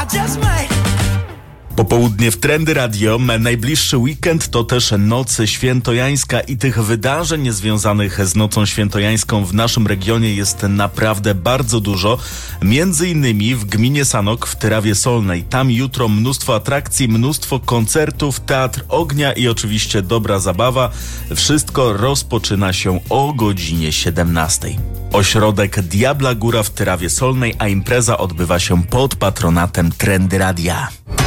Popołudnie w Trendy Radio. Najbliższy weekend to też noc świętojańska i tych wydarzeń związanych z nocą świętojańską w naszym regionie jest naprawdę bardzo dużo. Między innymi w gminie Sanok w Tyrawie Solnej. Tam jutro mnóstwo atrakcji, mnóstwo koncertów, teatr ognia i oczywiście dobra zabawa. Wszystko rozpoczyna się o godzinie 17. Ośrodek Diabla Góra w Tyrawie Solnej, a impreza odbywa się pod patronatem Trendy Radia.